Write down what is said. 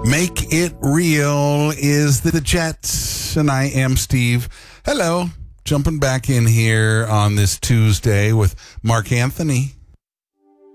Make It Real is the Jets, and I am Steve. Hello. Jumping back in here on this Tuesday with Mark Anthony.